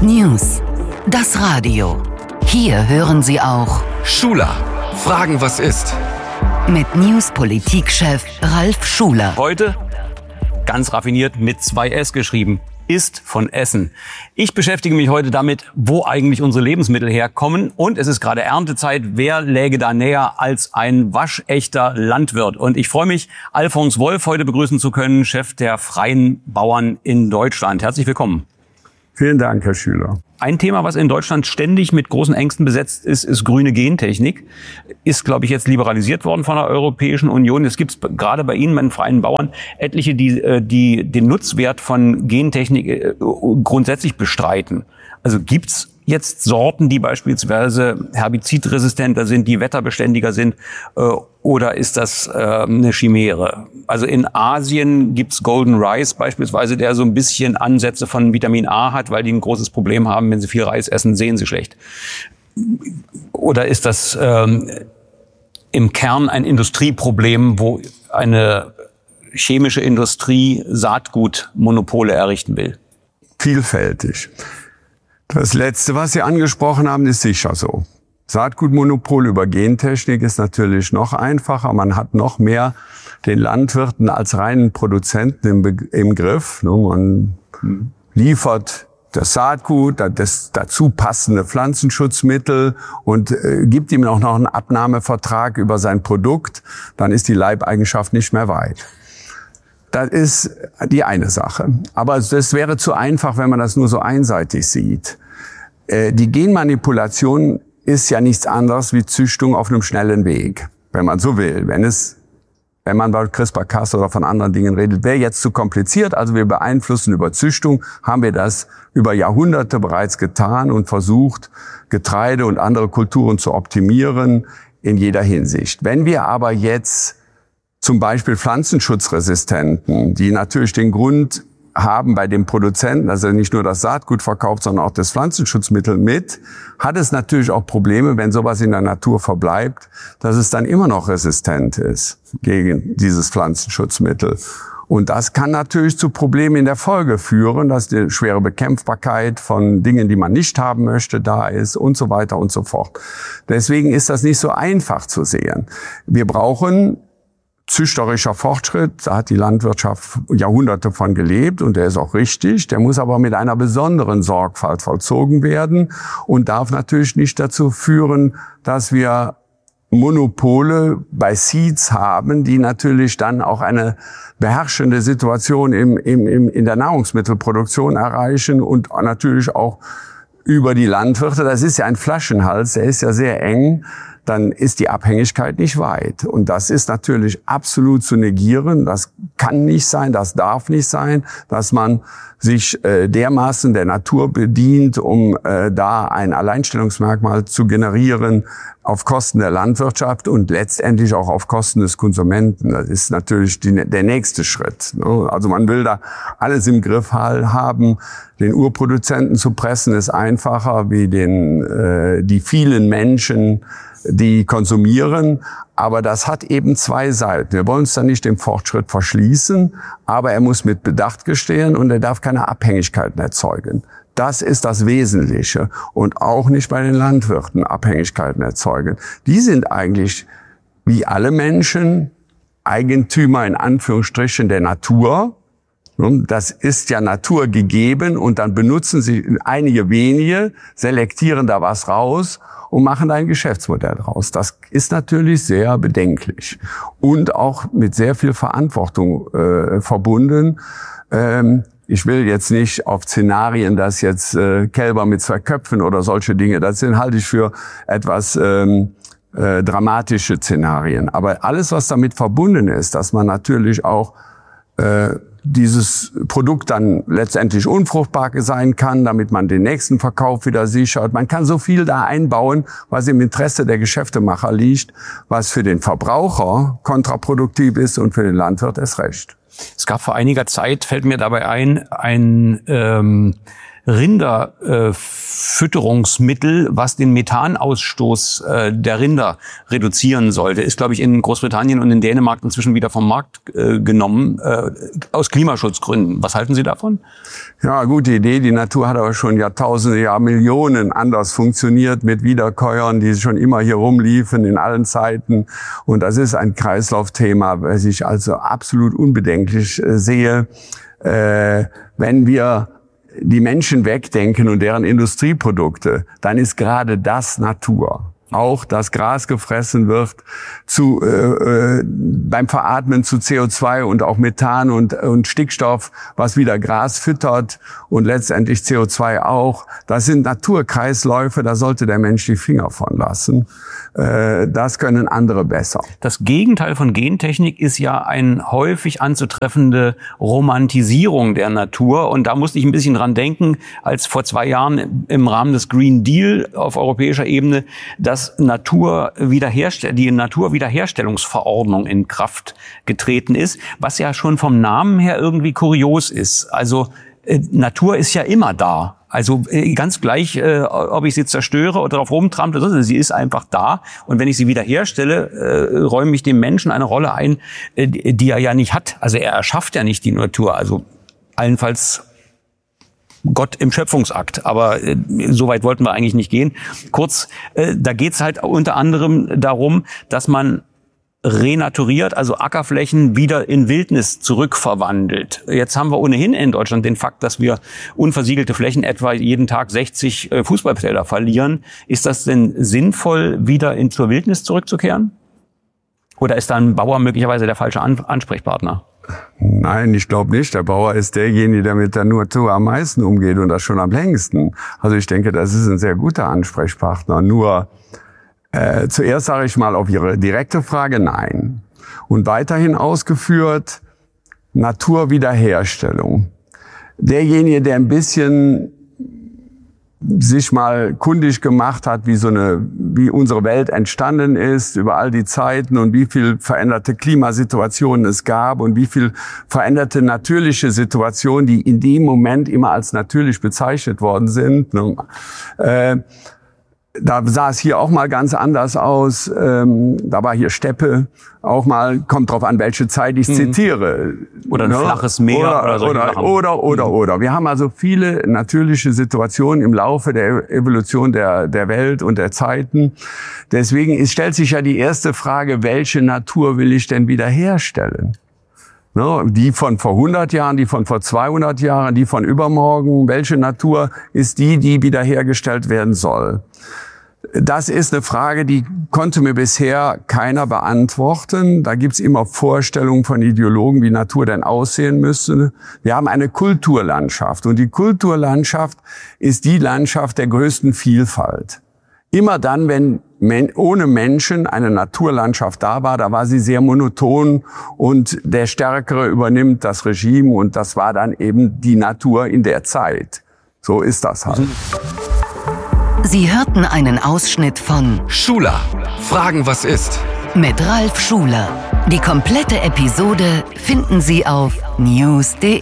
News. Das Radio. Hier hören Sie auch Schuler. Fragen, was ist? Mit News-Politikchef Ralf Schuler. Heute ganz raffiniert mit 2S geschrieben. Ist von Essen. Ich beschäftige mich heute damit, wo eigentlich unsere Lebensmittel herkommen. Und es ist gerade Erntezeit. Wer läge da näher als ein waschechter Landwirt? Und ich freue mich, Alfons Wolf heute begrüßen zu können, Chef der Freien Bauern in Deutschland. Herzlich willkommen. Vielen Dank, Herr Schüler. Ein Thema, was in Deutschland ständig mit großen Ängsten besetzt ist grüne Gentechnik. Ist, glaube ich, jetzt liberalisiert worden von der Europäischen Union. Es gibt gerade bei Ihnen, bei den Freien Bauern, etliche, die den Nutzwert von Gentechnik grundsätzlich bestreiten. Also gibt's jetzt Sorten, die beispielsweise herbizidresistenter sind, die wetterbeständiger sind, oder ist das eine Chimäre? Also in Asien gibt's Golden Rice beispielsweise, der so ein bisschen Ansätze von Vitamin A hat, weil die ein großes Problem haben, wenn sie viel Reis essen, sehen sie schlecht. Oder ist das im Kern ein Industrieproblem, wo eine chemische Industrie Saatgutmonopole errichten will? Vielfältig. Das Letzte, was Sie angesprochen haben, ist sicher so. Saatgutmonopol über Gentechnik ist natürlich noch einfacher. Man hat noch mehr den Landwirten als reinen Produzenten im Griff. Man liefert das Saatgut, das dazu passende Pflanzenschutzmittel und gibt ihm auch noch einen Abnahmevertrag über sein Produkt. Dann ist die Leibeigenschaft nicht mehr weit. Das ist die eine Sache. Aber das wäre zu einfach, wenn man das nur so einseitig sieht. Die Genmanipulation ist ja nichts anderes wie Züchtung auf einem schnellen Weg, wenn man so will. Wenn man bei CRISPR-Cas oder von anderen Dingen redet, wäre jetzt zu kompliziert. Also wir beeinflussen über Züchtung, haben wir das über Jahrhunderte bereits getan und versucht, Getreide und andere Kulturen zu optimieren in jeder Hinsicht. Wenn wir aber jetzt zum Beispiel Pflanzenschutzresistenten, die natürlich den Grund haben bei dem Produzenten, dass er nicht nur das Saatgut verkauft, sondern auch das Pflanzenschutzmittel mit, hat es natürlich auch Probleme, wenn sowas in der Natur verbleibt, dass es dann immer noch resistent ist gegen dieses Pflanzenschutzmittel. Und das kann natürlich zu Problemen in der Folge führen, dass die schwere Bekämpfbarkeit von Dingen, die man nicht haben möchte, da ist und so weiter und so fort. Deswegen ist das nicht so einfach zu sehen. Wir brauchen züchterischer Fortschritt, da hat die Landwirtschaft Jahrhunderte von gelebt und der ist auch richtig. Der muss aber mit einer besonderen Sorgfalt vollzogen werden und darf natürlich nicht dazu führen, dass wir Monopole bei Seeds haben, die natürlich dann auch eine beherrschende Situation in der Nahrungsmittelproduktion erreichen und natürlich auch über die Landwirte. Das ist ja ein Flaschenhals, der ist ja sehr eng. Dann ist die Abhängigkeit nicht weit. Und das ist natürlich absolut zu negieren. Das kann nicht sein, das darf nicht sein, dass man sich dermaßen der Natur bedient, um da ein Alleinstellungsmerkmal zu generieren auf Kosten der Landwirtschaft und letztendlich auch auf Kosten des Konsumenten. Das ist natürlich der nächste Schritt. Also man will da alles im Griff haben. Den Urproduzenten zu pressen ist einfacher wie die vielen Menschen, die konsumieren, aber das hat eben zwei Seiten. Wir wollen uns da nicht dem Fortschritt verschließen, aber er muss mit Bedacht geschehen und er darf keine Abhängigkeiten erzeugen. Das ist das Wesentliche und auch nicht bei den Landwirten Abhängigkeiten erzeugen. Die sind eigentlich, wie alle Menschen, Eigentümer in Anführungsstrichen der Natur. Das ist ja naturgegeben und dann benutzen sie einige wenige, selektieren da was raus und machen da ein Geschäftsmodell draus. Das ist natürlich sehr bedenklich und auch mit sehr viel Verantwortung verbunden. Ich will jetzt nicht auf Szenarien, dass jetzt Kälber mit 2 Köpfen oder solche Dinge, das halte ich für etwas dramatische Szenarien. Aber alles, was damit verbunden ist, dass man natürlich auch dieses Produkt dann letztendlich unfruchtbar sein kann, damit man den nächsten Verkauf wieder sichert. Man kann so viel da einbauen, was im Interesse der Geschäftemacher liegt, was für den Verbraucher kontraproduktiv ist und für den Landwirt erst recht. Es gab vor einiger Zeit, fällt mir dabei ein Rinderfütterungsmittel, was den Methanausstoß der Rinder reduzieren sollte, ist, glaube ich, in Großbritannien und in Dänemark inzwischen wieder vom Markt genommen, aus Klimaschutzgründen. Was halten Sie davon? Ja, gute Idee. Die Natur hat aber schon Jahrtausende, ja Millionen anders funktioniert mit Wiederkäuern, die schon immer hier rumliefen in allen Zeiten. Und das ist ein Kreislaufthema, was ich also absolut unbedenklich sehe. Wenn wir die Menschen wegdenken und deren Industrieprodukte, dann ist gerade das Natur. Auch, dass Gras gefressen wird, beim Veratmen zu CO2 und auch Methan und Stickstoff, was wieder Gras füttert und letztendlich CO2 auch. Das sind Naturkreisläufe, da sollte der Mensch die Finger von lassen. Das können andere besser. Das Gegenteil von Gentechnik ist ja eine häufig anzutreffende Romantisierung der Natur. Und da musste ich ein bisschen dran denken, als vor 2 Jahren im Rahmen des Green Deal auf europäischer Ebene die Naturwiederherstellungsverordnung in Kraft getreten ist, was ja schon vom Namen her irgendwie kurios ist. Also Natur ist ja immer da. Also ganz gleich, ob ich sie zerstöre oder darauf rumtrample, sie ist einfach da. Und wenn ich sie wiederherstelle, räume ich dem Menschen eine Rolle ein, die er ja nicht hat. Also er erschafft ja nicht die Natur. Also allenfalls Gott im Schöpfungsakt. Aber so weit wollten wir eigentlich nicht gehen. Kurz, da geht's halt unter anderem darum, dass man renaturiert, also Ackerflächen wieder in Wildnis zurückverwandelt. Jetzt haben wir ohnehin in Deutschland den Fakt, dass wir unversiegelte Flächen etwa jeden Tag 60 Fußballfelder verlieren. Ist das denn sinnvoll, wieder zur Wildnis zurückzukehren? Oder ist da ein Bauer möglicherweise der falsche Ansprechpartner? Nein, ich glaube nicht. Der Bauer ist derjenige, der mit der Natur am meisten umgeht und das schon am längsten. Also ich denke, das ist ein sehr guter Ansprechpartner. Nur zuerst sage ich mal auf Ihre direkte Frage, nein. Und weiterhin ausgeführt, Naturwiederherstellung. Derjenige, der ein bisschen sich mal kundig gemacht hat, wie unsere Welt entstanden ist, über all die Zeiten und wie viel veränderte Klimasituationen es gab und wie viel veränderte natürliche Situationen, die in dem Moment immer als natürlich bezeichnet worden sind. Da sah es hier auch mal ganz anders aus. Da war hier Steppe. Auch mal, kommt drauf an, welche Zeit ich zitiere. Oder ein flaches Meer oder. Wir haben also viele natürliche Situationen im Laufe der Evolution der Welt und der Zeiten. Deswegen stellt sich ja die erste Frage, welche Natur will ich denn wiederherstellen? Die von vor 100 Jahren, die von vor 200 Jahren, die von übermorgen. Welche Natur ist die wiederhergestellt werden soll? Das ist eine Frage, die konnte mir bisher keiner beantworten. Da gibt's immer Vorstellungen von Ideologen, wie Natur denn aussehen müsste. Wir haben eine Kulturlandschaft und die Kulturlandschaft ist die Landschaft der größten Vielfalt. Immer dann, wenn ohne Menschen eine Naturlandschaft da war sie sehr monoton und der Stärkere übernimmt das Regime und das war dann eben die Natur in der Zeit. So ist das halt. Sie hörten einen Ausschnitt von Schuler. Fragen, was ist? Mit Ralf Schuler. Die komplette Episode finden Sie auf news.de.